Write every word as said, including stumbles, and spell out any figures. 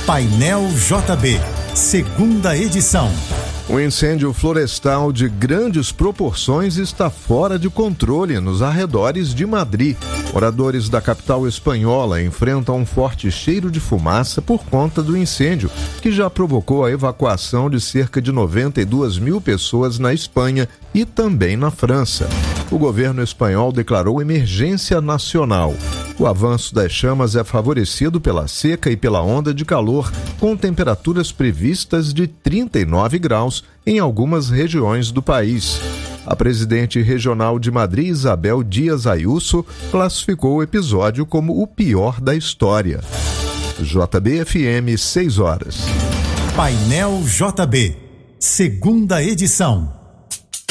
Painel J B, segunda edição. O incêndio florestal de grandes proporções está fora de controle nos arredores de Madrid. Moradores da capital espanhola enfrentam um forte cheiro de fumaça por conta do incêndio, que já provocou a evacuação de cerca de noventa e duas mil pessoas na Espanha e também na França. O governo espanhol declarou emergência nacional. O avanço das chamas é favorecido pela seca e pela onda de calor, com temperaturas previstas de trinta e nove graus em algumas regiões do país. A presidente regional de Madrid, Isabel Díaz Ayuso, classificou o episódio como o pior da história. J B F M, seis horas. Painel J B, segunda edição.